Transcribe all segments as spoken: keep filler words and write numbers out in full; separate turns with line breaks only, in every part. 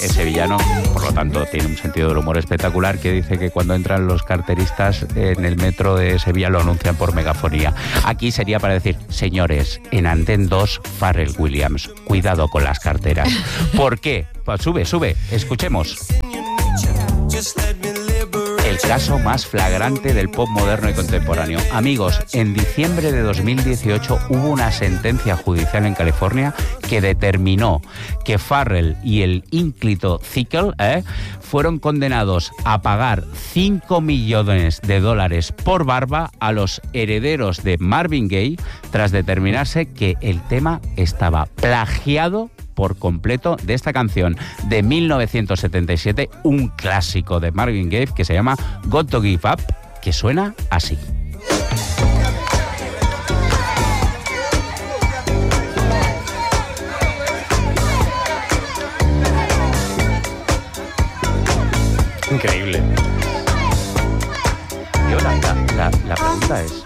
es sevillano, por lo tanto tiene un sentido del humor espectacular, que dice que cuando entran los carteristas en el metro de Sevilla lo anuncian por megafonía. Aquí sería para decir, señores, en Antena dos, Pharrell Williams, cuidado con las carteras. ¿Por qué? Pues sube, sube, escuchemos. El caso más flagrante del pop moderno y contemporáneo. Amigos, en diciembre de dos mil dieciocho hubo una sentencia judicial en California que determinó que Pharrell y el ínclito Thickel eh, fueron condenados a pagar cinco millones de dólares por barba a los herederos de Marvin Gaye tras determinarse que el tema estaba plagiado por completo de esta canción de mil novecientos setenta y siete, un clásico de Marvin Gaye que se llama Got to Give Up, que suena así.
Increíble.
Yo, la, la, la pregunta es...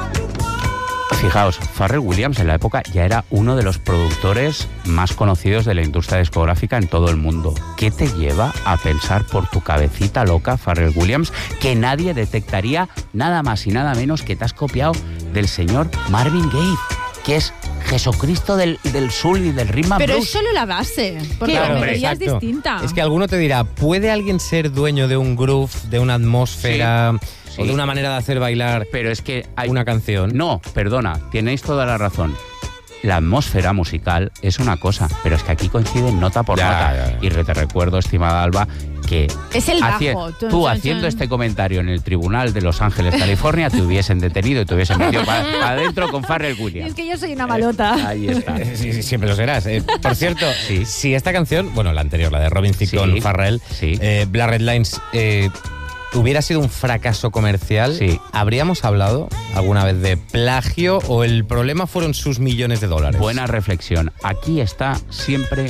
Fijaos, Pharrell Williams en la época ya era uno de los productores más conocidos de la industria discográfica en todo el mundo. ¿Qué te lleva a pensar por tu cabecita loca, Pharrell Williams, que nadie detectaría nada más y nada menos que te has copiado del señor Marvin Gaye, que es Jesucristo del, del soul y del rhythm and
Pero
blues?
es solo la base, porque
Claro,
la
hombre,
melodía es
exacto.
distinta.
Es que alguno te dirá, ¿puede alguien ser dueño de un groove, de una atmósfera
Sí,
o
sí.
de una manera de hacer bailar
Pero es que hay...
una canción?
No, perdona, tenéis toda la razón. La atmósfera musical es una cosa, pero es que aquí coinciden nota por
Ya,
nota.
ya, ya.
Y te recuerdo, estimada Alba, que
Es el bajo.
haci-
Tun,
tú
tun,
haciendo
tun.
este comentario en el tribunal de Los Ángeles, California, te hubiesen detenido y te hubiesen metido para adentro con Pharrell
Y
Williams.
es que yo soy una malota.
Ahí está.
Eh, Sí, sí, siempre lo serás. Eh, por cierto,
Sí.
si esta canción, bueno, la anterior, la de Robin Thicke con
Sí,
Pharrell,
sí.
eh, Black Red Lines, eh, hubiera sido un fracaso comercial,
Sí.
¿habríamos hablado alguna vez de plagio o el problema fueron sus millones de dólares?
Buena reflexión. Aquí está siempre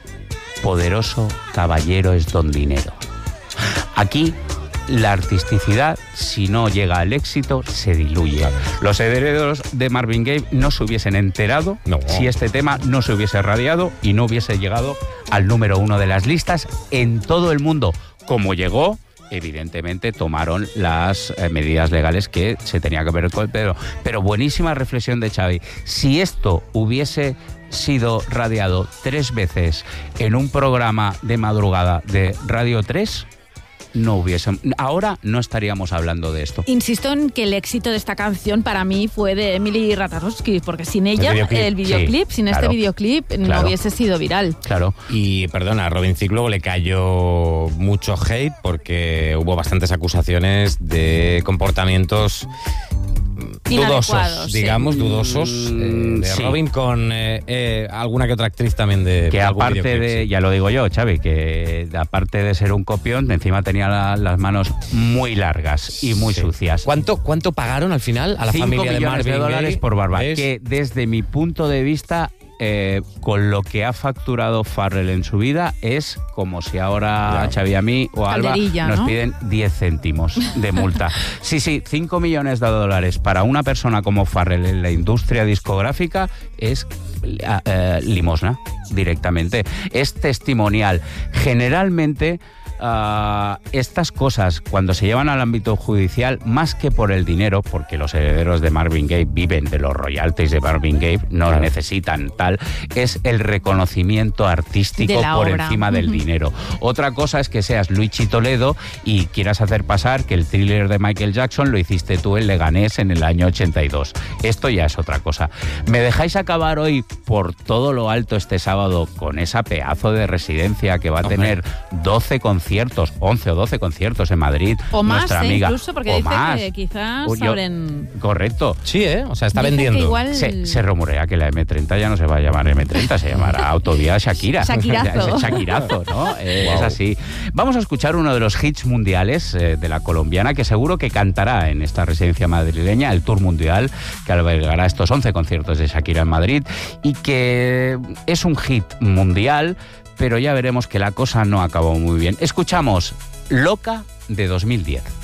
poderoso caballero es don dinero. Aquí la artisticidad, si no llega al éxito, se diluye. Los herederos de Marvin Gaye no se hubiesen enterado
No.
si este tema no se hubiese radiado y no hubiese llegado al número uno de las listas en todo el mundo. Como llegó, evidentemente tomaron las eh, medidas legales que se tenía que ver con el pero, pero buenísima reflexión de Xavi. Si esto hubiese sido radiado tres veces en un programa de madrugada de Radio tres, no hubiesen, ahora no estaríamos hablando de esto.
Insisto en que el éxito de esta canción para mí fue de Emily Ratajkowski, porque sin ella,
El videoclip.
el videoclip,
Sí,
sin
claro.
este videoclip,
Claro.
no hubiese sido viral.
Claro.
Y perdona, a Robin Thicke luego le cayó mucho hate porque hubo bastantes acusaciones de comportamientos dudosos,
Inadecuados, sí.
digamos, dudosos eh, de
Sí.
Robin con eh, eh, alguna que otra actriz también de
Que
algún
aparte
videoclip,
de,
sí.
ya lo digo yo, Xavi, que aparte de ser un copión, encima tenía la- las manos muy largas y muy
Sí.
sucias.
¿Cuánto, ¿Cuánto pagaron al final a la
Cinco
familia de
millones
Marvin
de dólares
Gaye?
por barba.
¿Ves?
Que desde mi punto de vista, eh, con lo que ha facturado Pharrell en su vida, es como si ahora
Ya.
Xavi y a mí o a Alba
Calderilla,
nos
¿no?
piden diez céntimos de multa. Sí, sí, cinco millones de dólares para una persona como Pharrell en la industria discográfica es eh, eh, limosna directamente. Es testimonial. Generalmente... Uh, estas cosas, cuando se llevan al ámbito judicial, más que por el dinero, porque los herederos de Marvin Gaye viven de los royalties de Marvin Gaye, no
Claro.
necesitan tal, es el reconocimiento artístico
De la
por
obra.
encima del
Ujú.
dinero. Otra cosa es que seas Luigi Toledo y quieras hacer pasar que el Thriller de Michael Jackson lo hiciste tú en Leganés en el año ochenta y dos. Esto ya es otra cosa. ¿Me dejáis acabar hoy por todo lo alto este sábado con esa pedazo de residencia que va a
Hombre.
tener doce conciertos, once o doce conciertos en Madrid?
O más,
nuestra
eh,
amiga,
incluso, porque
o
dice
más.
que quizás
Uy, yo-
abren...
Correcto.
Sí, ¿eh? O sea, está
Dicen que
vendiendo.
igual-
Se, se rumorea que la eme treinta ya no se va a llamar eme treinta, se llamará Autovía Shakira.
Shakirazo.
Shakirazo, ¿no? Eh,
Wow.
Es así. Vamos a escuchar uno de los hits mundiales eh, de la colombiana, que seguro que cantará en esta residencia madrileña, el Tour Mundial, que albergará estos once conciertos de Shakira en Madrid, y que es un hit mundial, pero ya veremos que la cosa no acabó muy bien. Escuchamos Loca de dos mil diez.